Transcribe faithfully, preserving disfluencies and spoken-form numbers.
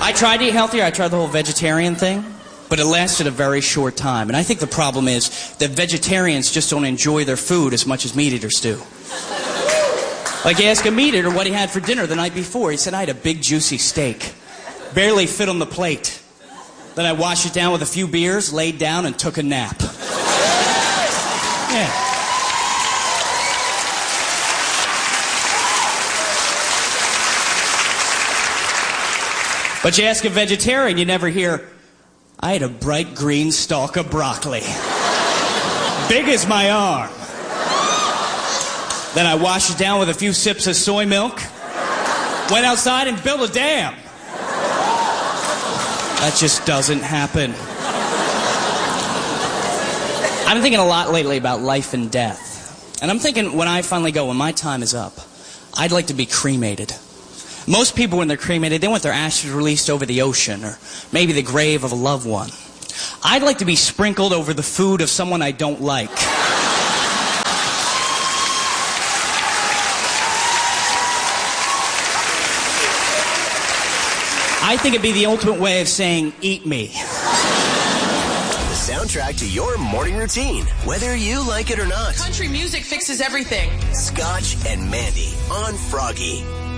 I tried to eat healthier. I tried the whole vegetarian thing, but it lasted a very short time. And I think the problem is that vegetarians just don't enjoy their food as much as meat eaters do. Like, you ask a meat eater what he had for dinner the night before. He said, I had a big, juicy steak. Barely fit on the plate. Then I washed it down with a few beers, laid down, and took a nap. Yeah. But you ask a vegetarian, you never hear, I had a bright green stalk of broccoli. Big as my arm. Then I washed it down with a few sips of soy milk. Went outside and built a dam. That just doesn't happen. I've been thinking a lot lately about life and death. And I'm thinking when I finally go, when my time is up, I'd like to be cremated. Most people, when they're cremated, they want their ashes released over the ocean or maybe the grave of a loved one. I'd like to be sprinkled over the food of someone I don't like. I think it'd be the ultimate way of saying, eat me. The soundtrack to your morning routine, whether you like it or not. Country music fixes everything. Scotch and Mandy on Froggy.